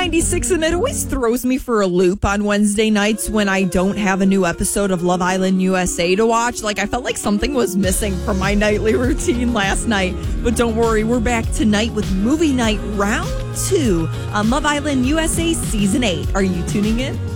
96, and it always throws me for a loop on Wednesday nights when I don't have a new episode of Love Island USA to watch. Like, I felt like something was missing from my nightly routine last night. But don't worry, we're back tonight with Movie Night Round 2 on Love Island USA Season 8. Are you tuning in?